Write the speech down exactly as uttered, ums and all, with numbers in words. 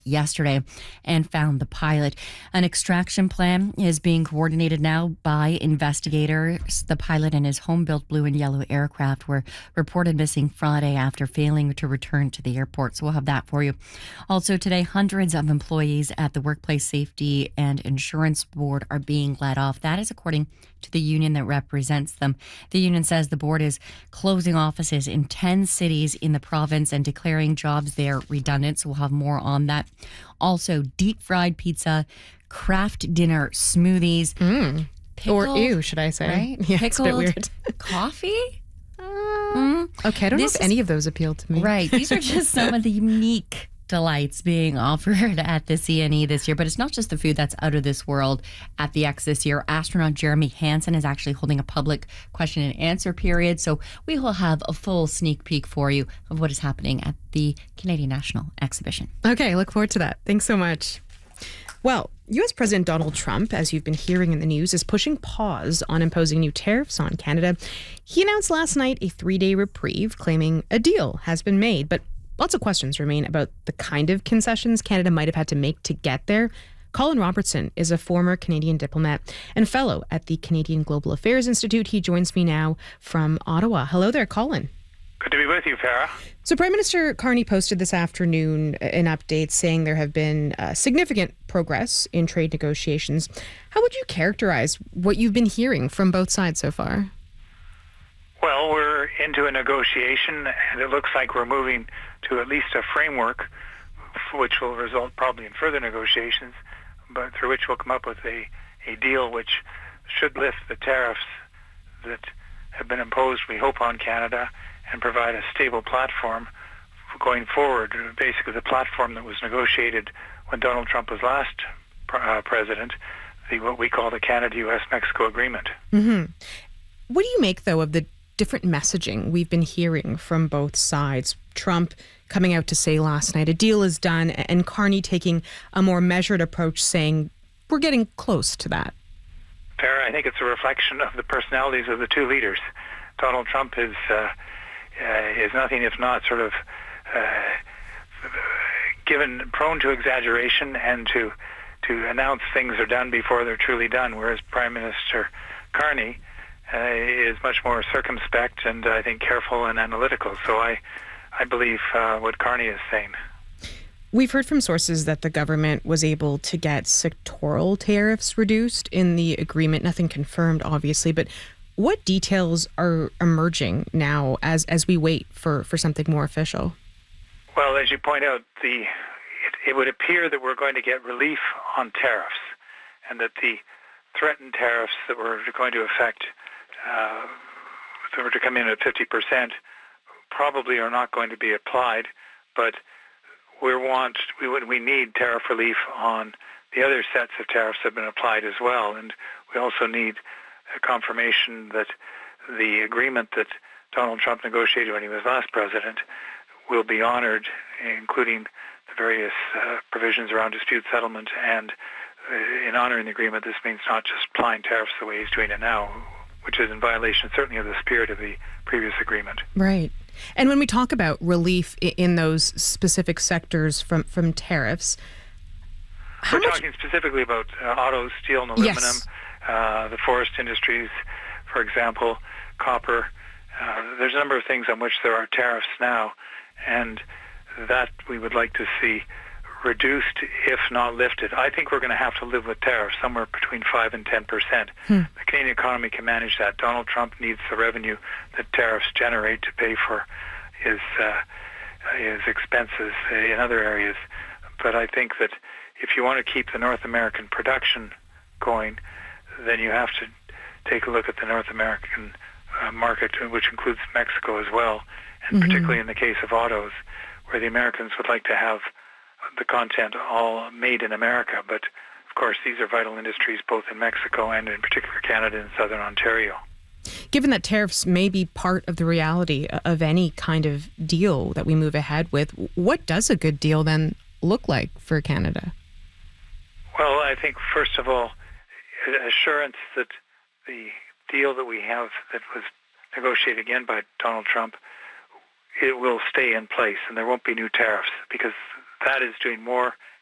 yesterday and found the pilot. An extraction plan is being coordinated now by investigators. The pilot and his home-built blue and yellow aircraft were reported missing Friday after failing to return to the airport. So we'll have that for you. Also today, hundreds of employees at the Workplace Safety and Insurance Board are being let off. That is according to the union that represents them. The union says the board is closing offices in ten cities in the province and declaring jobs there redundant. So we'll have more on that. Also, deep fried pizza, craft dinner smoothies, mm. pickled, or ew, should I say? Right? Yeah, pickled it's a bit weird. Coffee. Uh, mm. Okay, I don't this know if is, any of those appeal to me. Right, these are just some of the unique delights being offered at the C N E this year. But it's not just the food that's out of this world at the X this year. Astronaut Jeremy Hansen is actually holding a public question and answer period. So we will have a full sneak peek for you of what is happening at the Canadian National Exhibition. Okay, look forward to that. Thanks so much. Well, U S President Donald Trump, as you've been hearing in the news, is pushing pause on imposing new tariffs on Canada. He announced last night a three-day reprieve, claiming a deal has been made, but lots of questions remain about the kind of concessions Canada might have had to make to get there. Colin Robertson is a former Canadian diplomat and fellow at the Canadian Global Affairs Institute. He joins me now from Ottawa. Hello there, Colin. Good to be with you, Farah. So Prime Minister Carney posted this afternoon an update saying there have been uh, significant progress in trade negotiations. How would you characterize what you've been hearing from both sides so far? Well, we're into a negotiation, and it looks like we're moving to at least a framework, which will result probably in further negotiations, but through which we'll come up with a, a deal which should lift the tariffs that have been imposed, we hope, on Canada, and provide a stable platform for going forward, basically the platform that was negotiated when Donald Trump was last uh, president, the what we call the Canada-U S Mexico Agreement. Mm-hmm. What do you make, though, of the different messaging we've been hearing from both sides? Trump coming out to say last night a deal is done, and Carney taking a more measured approach saying we're getting close to that. Fair. I think it's a reflection of the personalities of the two leaders. Donald Trump is uh, uh, is nothing if not sort of uh, given prone to exaggeration and to to announce things are done before they're truly done, whereas Prime Minister Carney uh, is much more circumspect and I think careful and analytical. So I I believe uh, what Carney is saying. We've heard from sources that the government was able to get sectoral tariffs reduced in the agreement. Nothing confirmed, obviously, but what details are emerging now as, as we wait for, for something more official? Well, as you point out, the it, it would appear that we're going to get relief on tariffs, and that the threatened tariffs that were going to affect, uh, that were to come in at fifty percent, probably are not going to be applied, but we want we would we need tariff relief on the other sets of tariffs that have been applied as well, and we also need a confirmation that the agreement that Donald Trump negotiated when he was last president will be honored, including the various uh, provisions around dispute settlement. And uh, in honoring the agreement, this means not just applying tariffs the way he's doing it now, which is in violation certainly of the spirit of the previous agreement. Right. And when we talk about relief in those specific sectors from, from tariffs, how we're much... talking specifically about uh, auto, steel, and aluminum, yes. uh, the forest industries, for example, copper. Uh, there's a number of things on which there are tariffs now, and that we would like to see reduced, if not lifted. I think we're going to have to live with tariffs somewhere between five and ten percent. Hmm. The Canadian economy can manage that. Donald Trump needs the revenue that tariffs generate to pay for his uh, his expenses in other areas. But I think that if you want to keep the North American production going, then you have to take a look at the North American uh, market, which includes Mexico as well, and mm-hmm. particularly in the case of autos, where the Americans would like to have the content all made in America. But, of course, these are vital industries both in Mexico and in particular Canada and Southern Ontario. Given that tariffs may be part of the reality of any kind of deal that we move ahead with, what does a good deal then look like for Canada? Well, I think, first of all, assurance that the deal that we have that was negotiated again by Donald Trump, it will stay in place and there won't be new tariffs, because that is doing more